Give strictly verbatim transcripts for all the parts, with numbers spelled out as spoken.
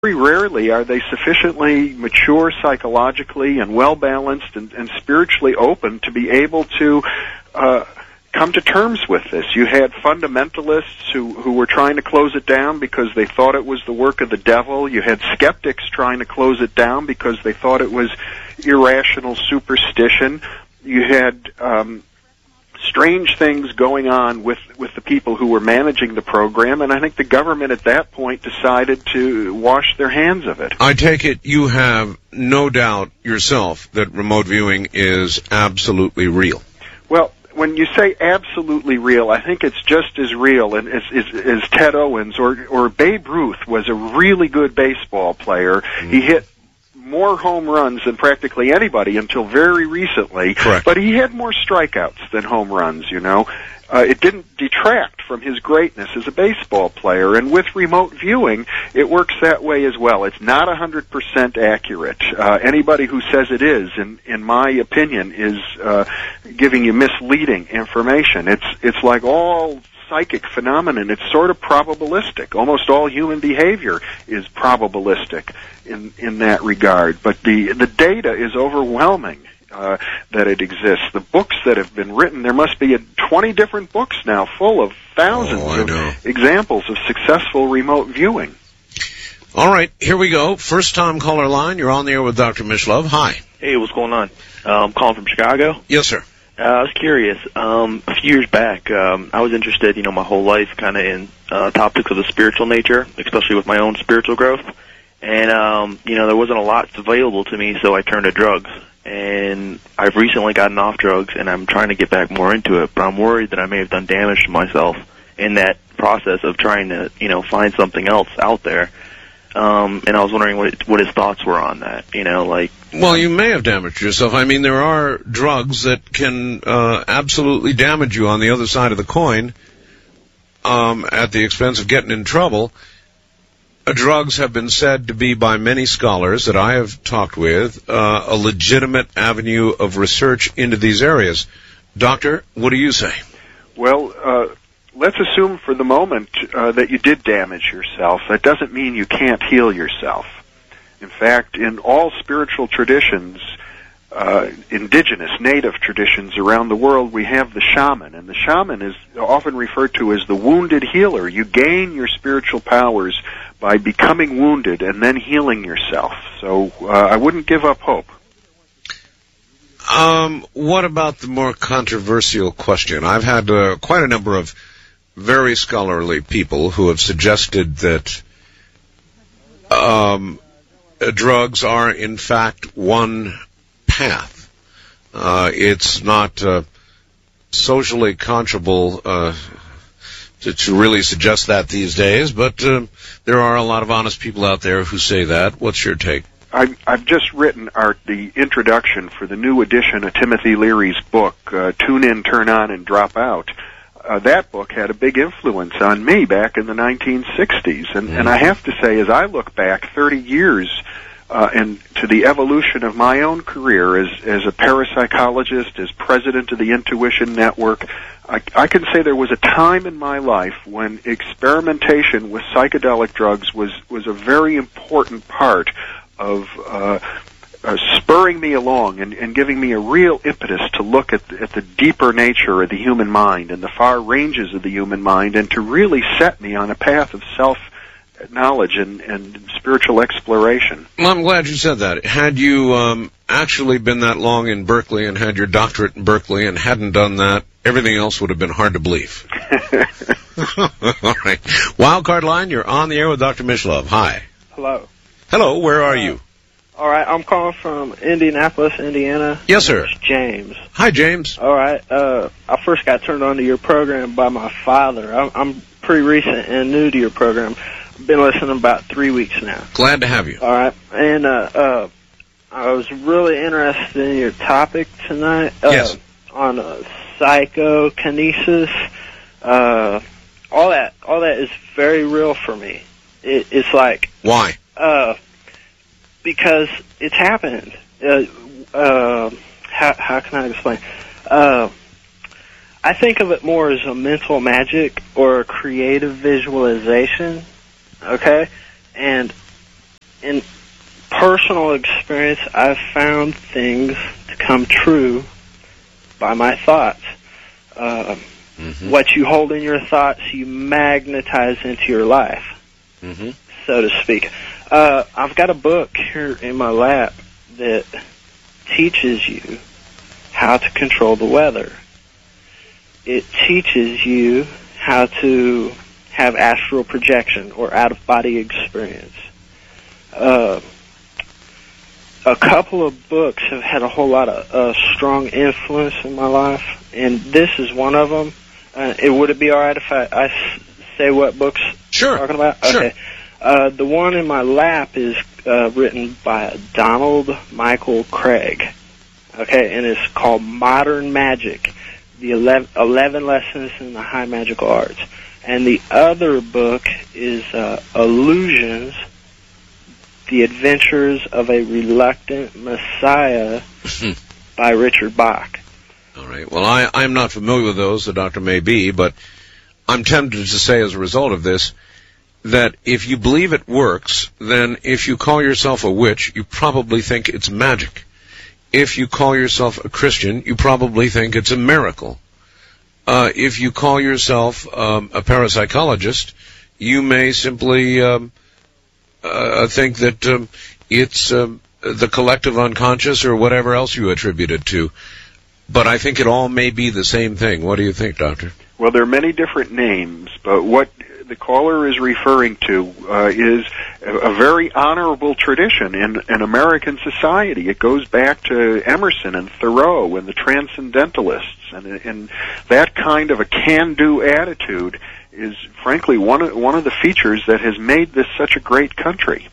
very rarely are they sufficiently mature psychologically and well-balanced and, and spiritually open to be able to uh, come to terms with this. You had fundamentalists who, who were trying to close it down because they thought it was the work of the devil. You had skeptics trying to close it down because they thought it was irrational superstition. You had um, strange things going on with, with the people who were managing the program, and I think the government at that point decided to wash their hands of it. I take it you have no doubt yourself that remote viewing is absolutely real. Well, when you say absolutely real, I think it's just as real as, as, as Ted Owens or, or Babe Ruth was a really good baseball player. Mm. He hit more home runs than practically anybody until very recently. Correct. But he had more strikeouts than home runs, you know. Uh, it didn't detract from his greatness as a baseball player. And with remote viewing, it works that way as well. It's not one hundred percent accurate. Uh, anybody who says it is, in, in my opinion, is uh, giving you misleading information. It's, it's like all psychic phenomenon. It's sort of probabilistic. Almost all human behavior is probabilistic in in that regard. But the the data is overwhelming uh, that it exists. The books that have been written, there must be a, twenty different books now full of thousands oh, of examples of successful remote viewing. All right, here we go. First time caller line. You're on the air with Doctor Mishlove. Hi. Hey, what's going on? Uh, I'm calling from Chicago. Yes, sir. Uh, I was curious. Um, a few years back, um, I was interested, you know, my whole life kind of in uh, topics of the spiritual nature, especially with my own spiritual growth. And, um, you know, there wasn't a lot available to me, so I turned to drugs. And I've recently gotten off drugs, and I'm trying to get back more into it, but I'm worried that I may have done damage to myself in that process of trying to, you know, find something else out there. Um, and I was wondering what what his thoughts were on that, you know, like... Well, you may have damaged yourself. I mean, there are drugs that can uh, absolutely damage you on the other side of the coin um, at the expense of getting in trouble. Uh, drugs have been said to be, by many scholars that I have talked with, uh, a legitimate avenue of research into these areas. Doctor, what do you say? Well, uh... let's assume for the moment uh, that you did damage yourself. That doesn't mean you can't heal yourself. In fact, in all spiritual traditions, uh, indigenous, native traditions around the world, we have the shaman. And the shaman is often referred to as the wounded healer. You gain your spiritual powers by becoming wounded and then healing yourself. So uh, I wouldn't give up hope. Um, what about the more controversial question? I've had uh, quite a number of very scholarly people who have suggested that um, drugs are, in fact, one path. Uh, it's not uh, socially conscionable uh, to, to really suggest that these days, but uh, there are a lot of honest people out there who say that. What's your take? I've, I've just written our, the introduction for the new edition of Timothy Leary's book, uh, Tune In, Turn On, and Drop Out. Uh, that book had a big influence on me back in the nineteen sixties. And, and I have to say, as I look back thirty years uh, and to the evolution of my own career as, as a parapsychologist, as president of the Intuition Network, I, I can say there was a time in my life when experimentation with psychedelic drugs was, was a very important part of uh, uh, spurring me along and, and giving me a real impetus to look at the, at the deeper nature of the human mind and the far ranges of the human mind, and to really set me on a path of self-knowledge and, and spiritual exploration. Well, I'm glad you said that. Had you um, actually been that long in Berkeley and had your doctorate in Berkeley and hadn't done that, everything else would have been hard to believe. All right. Wildcard line, you're on the air with Doctor Mishlove. Hi. Hello. Hello, where are uh, you? All right, I'm calling from Indianapolis, Indiana. Yes, sir. It's James. Hi, James. All right, uh, I first got turned on to your program by my father. I'm, I'm pretty recent and new to your program. I've been listening about three weeks now. Glad to have you. All right, and uh, uh, I was really interested in your topic tonight. Uh, yes. On uh, psychokinesis. Uh, all that, all that is very real for me. It, it's like... Why? Uh, because it's happened. Uh, uh, how, how can I explain? Uh, I think of it more as a mental magic or a creative visualization, okay? And in personal experience, I've found things to come true by my thoughts. Uh, mm-hmm. What you hold in your thoughts, you magnetize into your life, mm-hmm. so to speak. Uh, I've got a book here in my lap that teaches you how to control the weather. It teaches you how to have astral projection or out-of-body experience. Uh, a couple of books have had a whole lot of uh, strong influence in my life, and this is one of them. Uh, it, would it be all right if I, I s- say what books sure. I'm talking about? Sure. Okay. Uh, the one in my lap is uh, written by Donald Michael Craig. Okay, and it's called Modern Magic, the eleven, eleven Lessons in the High Magical Arts. And the other book is uh, Illusions, The Adventures of a Reluctant Messiah by Richard Bach. All right. Well, I, I'm not familiar with those, the doctor may be, but I'm tempted to say as a result of this that if you believe it works, then if you call yourself a witch, you probably think it's magic. If you call yourself a Christian, you probably think it's a miracle. Uh, if you call yourself um, a parapsychologist, you may simply um, uh, think that um, it's um, the collective unconscious or whatever else you attribute it to. But I think it all may be the same thing. What do you think, Doctor? Well, there are many different names, but what the caller is referring to uh, is a, a very honorable tradition in, in American society. It goes back to Emerson and Thoreau and the Transcendentalists, and, and that kind of a can-do attitude is, frankly, one of, one of the features that has made this such a great country.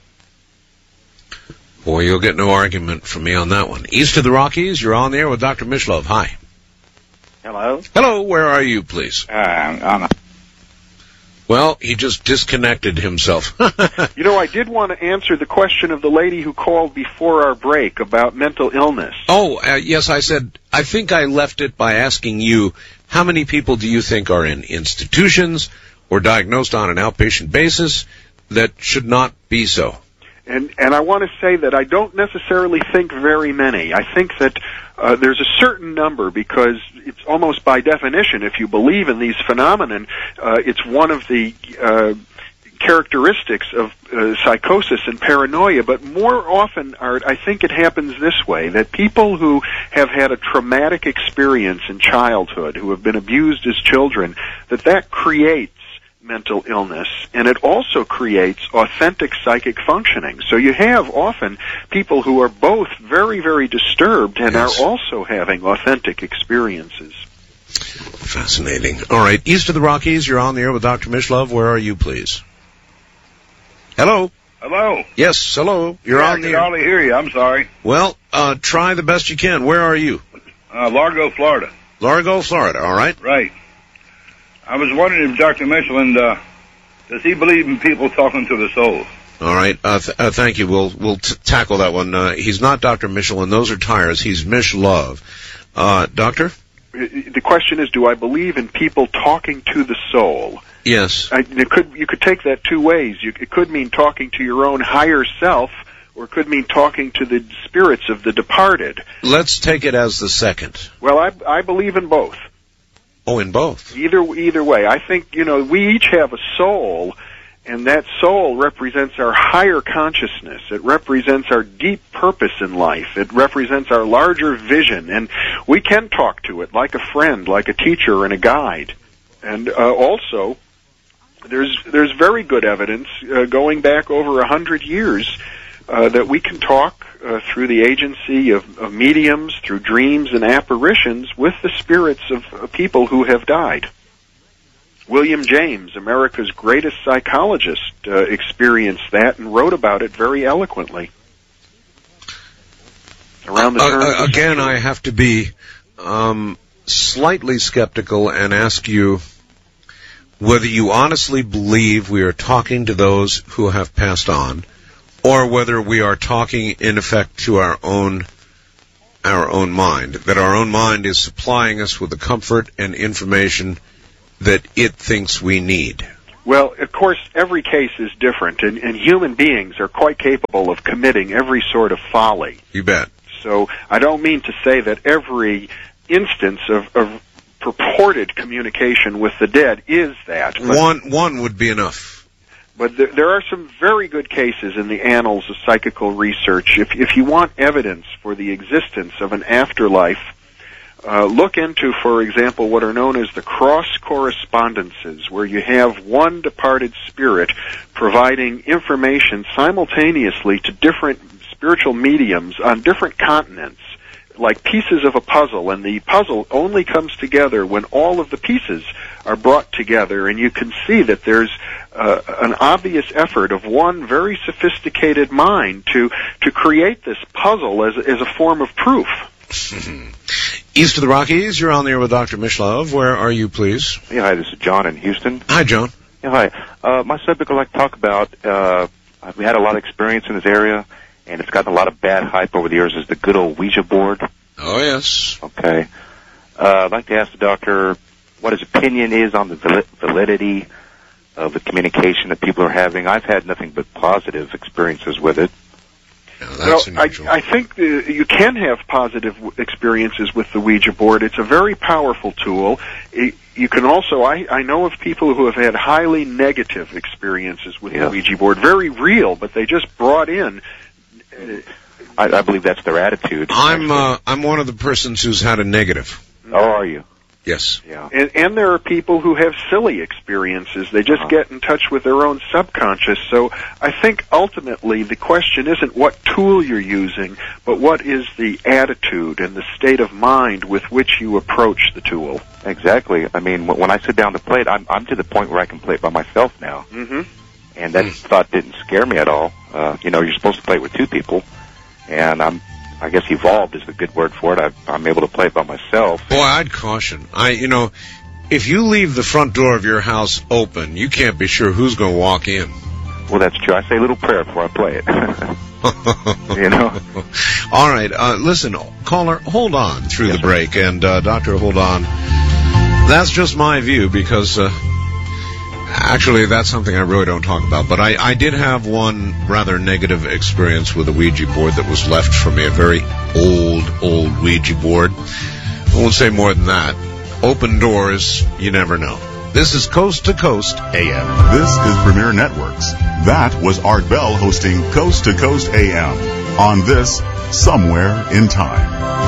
Boy, you'll get no argument from me on that one. East of the Rockies, you're on the air with Doctor Mishlove. Hi. Hello? Hello, where are you, please? Uh, I'm a- Well, he just disconnected himself. You know, I did want to answer the question of the lady who called before our break about mental illness. Oh, uh, yes, I said, I think I left it by asking you, how many people do you think are in institutions or diagnosed on an outpatient basis that should not be so? And and I want to say that I don't necessarily think very many. I think that uh, there's a certain number because it's almost by definition, if you believe in these phenomenon, uh, it's one of the uh, characteristics of uh, psychosis and paranoia. But more often, Art, I think it happens this way, that people who have had a traumatic experience in childhood, who have been abused as children, that that creates mental illness, and it also creates authentic psychic functioning. So you have often people who are both very, very disturbed and yes. are also having authentic experiences. Fascinating. All right, east of the Rockies, you're on the air with Doctor Mishlove. Where are you, please? Hello? Hello? Yes, hello. You're yeah, on the I air. I can hardly hear you. I'm sorry. Well, uh, try the best you can. Where are you? Uh, Largo, Florida. Largo, Florida, all right. Right. I was wondering if Doctor Michelin, uh, does he believe in people talking to the soul? All right. Uh, th- uh, thank you. We'll we'll t- tackle that one. Uh, he's not Doctor Michelin. Those are tires. He's Mishlove. Uh, doctor? The question is, do I believe in people talking to the soul? Yes. I, it could, you could take that two ways. You, it could mean talking to your own higher self, or it could mean talking to the spirits of the departed. Let's take it as the second. Well, I, I believe in both. Oh, in both. Either either way. I think, you know, we each have a soul, and that soul represents our higher consciousness. It represents our deep purpose in life. It represents our larger vision, and we can talk to it like a friend, like a teacher and a guide. And uh, also, there's there's very good evidence uh, going back over a hundred years uh, that we can talk uh, through the agency of, of mediums, through dreams and apparitions, with the spirits of uh, people who have died. William James, America's greatest psychologist, uh, experienced that and wrote about it very eloquently. Around the turn uh, of the again, century. I have to be um, slightly skeptical and ask you whether you honestly believe we are talking to those who have passed on, or whether we are talking, in effect, to our own our own mind, that our own mind is supplying us with the comfort and information that it thinks we need. Well, of course, every case is different, and, and human beings are quite capable of committing every sort of folly. You bet. So I don't mean to say that every instance of, of purported communication with the dead is that. But One one would be enough. But there, there are some very good cases in the annals of psychical research. If, if you want evidence for the existence of an afterlife, uh, look into, for example, what are known as the cross correspondences, where you have one departed spirit providing information simultaneously to different spiritual mediums on different continents, like pieces of a puzzle, and the puzzle only comes together when all of the pieces are brought together, and you can see that there's uh, an obvious effort of one very sophisticated mind to to create this puzzle as as a form of proof. East of the Rockies, you're on the air with Doctor Mishlove. Where are you, please? Yeah, hi, this is John in Houston. Hi, John. Yeah, hi. Uh, my subject I'd like to talk about, uh, we had a lot of experience in this area, and it's gotten a lot of bad hype over the years, is the good old Ouija board. Oh, yes. Okay. Uh, I'd like to ask the doctor what his opinion is on the val- validity of the communication that people are having. I've had nothing but positive experiences with it. Yeah, that's well, I, I think the, you can have positive w- experiences with the Ouija board. It's a very powerful tool. It, you can also, I, I know of people who have had highly negative experiences with yeah. the Ouija board, very real, but they just brought in. Uh, I, I believe that's their attitude. I'm uh, I'm one of the persons who's had a negative. Oh, are you? Yes. Yeah. And, and there are people who have silly experiences. They just uh-huh. get in touch with their own subconscious. So I think ultimately the question isn't what tool you're using, but what is the attitude and the state of mind with which you approach the tool. Exactly. I mean, when I sit down to play it, I'm, I'm to the point where I can play it by myself now. Mm-hmm. And that mm. thought didn't scare me at all. Uh, you know, you're supposed to play it with two people, and I'm I guess evolved is the good word for it. I, I'm able to play it by myself. Boy, I'd caution. I, you know, if you leave the front door of your house open, you can't be sure who's going to walk in. Well, that's true. I say a little prayer before I play it. You know? All right. Uh, listen, caller, hold on through yes, the sir. break. And, uh, doctor, hold on. That's just my view because, uh, actually, that's something I really don't talk about. But I, I did have one rather negative experience with a Ouija board that was left for me, a very old, old Ouija board. I won't say more than that. Open doors, you never know. This is Coast to Coast A M. This is Premier Networks. That was Art Bell hosting Coast to Coast A M on this Somewhere in Time.